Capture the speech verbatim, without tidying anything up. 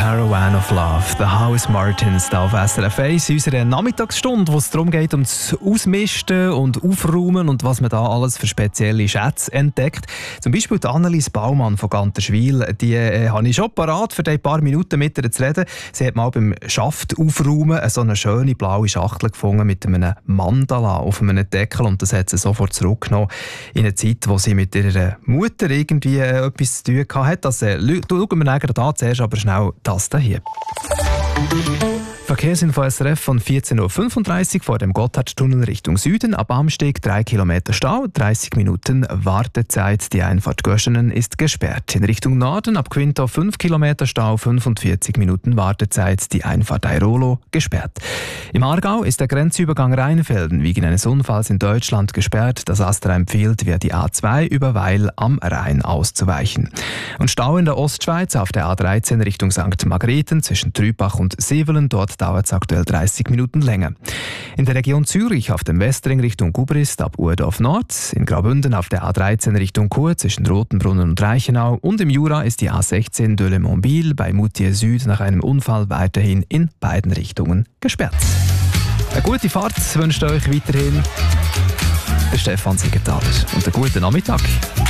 Caravan of Love, The House Martins, da auf S R F eins in unserer Nachmittagsstunde, wo es darum geht, um das Ausmisten und Aufräumen und was man da alles für spezielle Schätze entdeckt. Zum Beispiel die Annelies Baumann von Ganterschwil, die äh, habe ich schon parat, für ein paar Minuten mit ihr zu reden. Sie hat mal beim Schaft aufräumen so eine schöne blaue Schachtel gefunden mit einem Mandala auf einem Deckel und das hat sie sofort zurückgenommen in eine Zeit, wo sie mit ihrer Mutter irgendwie äh, etwas zu tun hatte. Das äh, schauen wir nachher an, zuerst aber schnell das hier. Verkehrsinfo S R F von vierzehn Uhr fünfunddreißig vor dem Gotthardtunnel Richtung Süden. Ab Amsteg drei Kilometer Stau, dreißig Minuten Wartezeit. Die Einfahrt Göschenen ist gesperrt. In Richtung Norden ab Quinto fünf Kilometer Stau, fünfundvierzig Minuten Wartezeit. Die Einfahrt Airolo gesperrt. Im Aargau ist der Grenzübergang Rheinfelden wegen eines Unfalls in Deutschland gesperrt. Das Astra empfiehlt, via die A zwei über Weil am Rhein auszuweichen. Und Stau in der Ostschweiz auf der A dreizehn Richtung Sankt Margrethen zwischen Trübach und Sevelen. Dort dauert es aktuell dreißig Minuten länger. In der Region Zürich auf dem Westring Richtung Gubrist ab Urdorf Nord, in Graubünden auf der A dreizehn Richtung Chur zwischen Rotenbrunnen und Reichenau und im Jura ist die A sechzehn de Le Montville bei Moutier Süd nach einem Unfall weiterhin in beiden Richtungen gesperrt. Eine gute Fahrt wünscht euch weiterhin der Stefan Siegenthaler und einen guten Nachmittag.